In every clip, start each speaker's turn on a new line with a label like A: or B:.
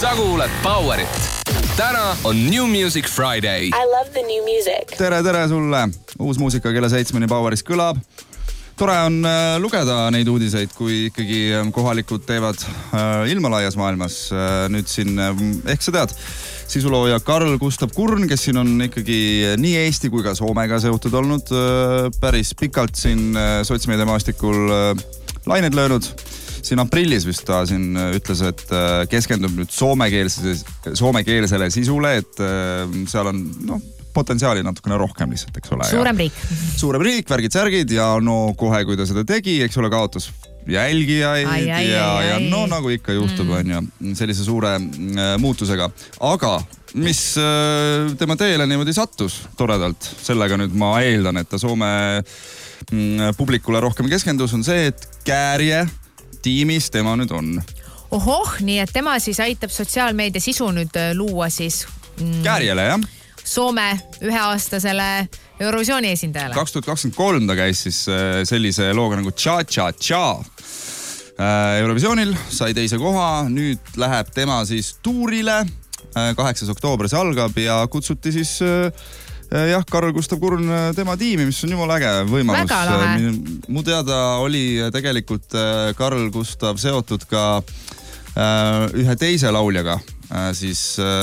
A: sa kuuled Powerit. Täna on New Music Friday.
B: I love the new music.
C: Tere sulle. Uus muusika kella 7 Poweris kõlab. Tore on lugeda neid uudiseid, kui ikkagi kohalikud teevad ilma laias maailmas. Nüüd siin, ehk sa tead, sisulooja Karl Gustav Kurn, kes siin on ikkagi nii Eesti kui ka Soomega seotud olnud, päris pikalt siin sotsmeediamaastikul lained löönud. Siin aprillis vist ta siin ütles, et keskendub nüüd soomekeelsele sisule, et seal on potentsiaali natukene rohkem lihtsalt, eks ole. Suurem riik, värgid-särgid ja kohe, kui ta seda tegi, eks ole, kaotas jälgijaid ja nagu ikka juhtub, on ju, sellise suure muutusega. Aga mis tema teele niimoodi sattus toredalt, sellega nüüd ma eeldan, et ta Soome publikule rohkem keskendus, on see, et Kääriä tiimis tema nüüd on.
D: Ohoh, nii et tema siis aitab sotsiaalmeedia sisu nüüd luua siis
C: Kääriäle, jah.
D: Soome üheaastasele Eurovisiooni esindajale.
C: 2023 ta käis siis sellise looga nagu Cha-Cha-Cha Eurovisioonil, sai teise koha, nüüd läheb tema siis tuurile, 8. oktoober see algab ja kutsuti siis Karl Gustav Kurn tema tiimi, mis on jumala äge võimalus. Mu teada oli tegelikult Karl Gustav seotud ka ühe teise lauljaga siis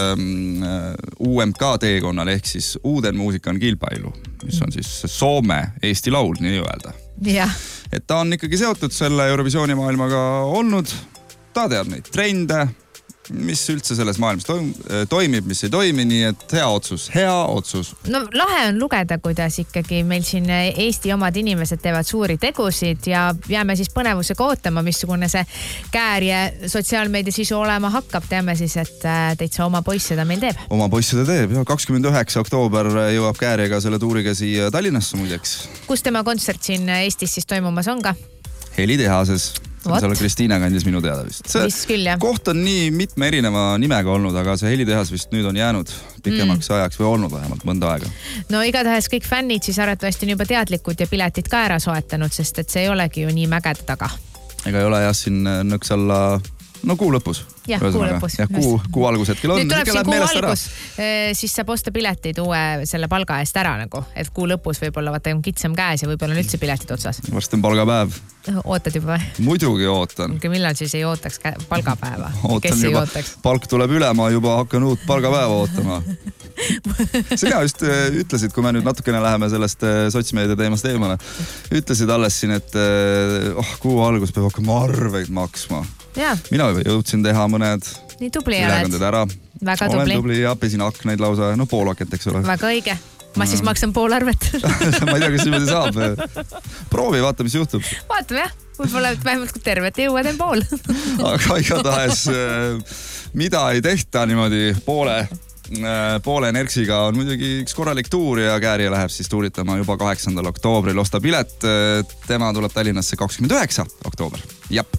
C: UMK teekonnal ehk siis Uuden muusikan kilpailu, mis on siis Soome Eesti laul, nii öelda. Et ta on ikkagi seotud selle Eurovisiooni maailmaga olnud, ta teab neid trende, mis üldse selles maailmas toimib, mis ei toimi, nii et hea otsus.
D: No lahe on lugeda, kuidas ikkagi meil siin Eesti omad inimesed teevad suuri tegusid ja jääme siis põnevusega ootama, missugune see Kääriä sotsiaalmeedia sisu olema hakkab. Teame siis, et teitsa oma poiss seda meil teeb.
C: Oma poiss seda teeb, 29. oktoober jõuab Kääriäga selle tuuriga siia Tallinnasse muideks.
D: Kus tema kontsert siin Eestis siis toimumas on ka?
C: Helitehases. Seal Kristiina kandis minu teada vist.
D: See
C: koht on nii mitme erineva nimega olnud, aga see helitehas vist nüüd on jäänud pikemaks ajaks või olnud vähemalt mõnda aega.
D: No igatahes kõik fännid siis arvatavasti on juba teadlikud ja piletid ka ära soetanud, sest et see ei olegi ju nii mägede taga.
C: Ega ei ole jah siin nõks alla, kuu lõpus.
D: Jah, kuu lõpus.
C: Ja kuu algus hetkel on.
D: Nüüd tuleb siin kuu algus, siis saab osta piletid uue selle palga eest ära nagu, et kuu lõpus võib-olla vaata on kitsam käes ja võib-olla on üldse piletid otsas.
C: Varsti on palgapäev.
D: Ootad juba või?
C: Muidugi ootan.
D: Millal siis ei ootaks palgapäeva?
C: Ootan juba, palk tuleb üle, ma juba hakkan uut palgapäeva ootama. Sina just ütlesid, kui me nüüd natukene läheme sellest sotsmeedia teemast eemale, ütlesid alles siin, et kuu algus peab hakkama arveid maksma. Mina jõudsin teha mõned ülekanded ära.
D: Väga tubli.
C: Olen tubli ja pesin aknaid lausa, poolaket, eks ole.
D: Väga õige. Ma siis maksan pool arvet.
C: Ma ei tea, kas niimoodi saab. Proovi, vaata, mis juhtub.
D: Vaatame jah. Võib-olla vähemalt kui tervet jõua teen pool.
C: Aga igatahes, mida ei tehta niimoodi poole enerksiga on muidugi üks korralik tuur ja Kääriä läheb siis tuuritama juba 8. oktoobril. Osta pilet, tema tuleb Tallinnasse 29. oktoober. Jep.